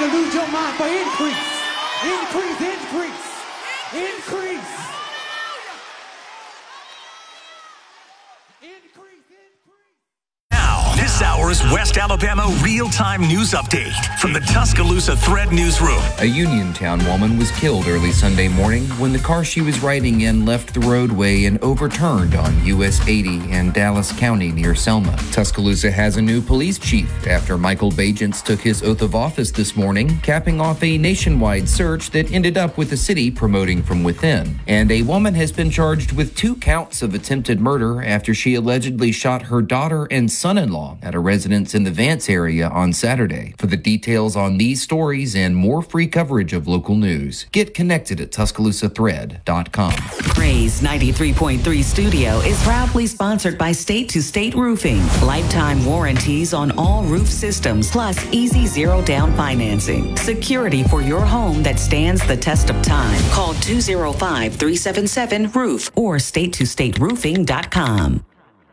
lose your mind for increase. Increase, increase, increase. Now, this hour's West Alabama real-time news update from the Tuscaloosa Thread Newsroom. A Uniontown woman was killed early Sunday morning when the car she was riding in left the roadway and overturned on US 80 in Dallas County near Selma. Tuscaloosa has a new police chief after Michael Bajents took his oath of office this morning, capping off a nationwide search that ended up with the city promoting from within. And a woman has been charged with 2 counts of attempted murder after she allegedly shot her daughter and son-in-law at a residence in the Vance area on Saturday. For the details on these stories and more free coverage of local news, get connected at TuscaloosaThread.com. Praise 93.3 Studio is proudly sponsored by State to State Roofing. Lifetime warranties on all roof systems, plus easy zero down financing. Security for your home that stands the test of time. Call 205-377-ROOF or StatetoStateRoofing.com.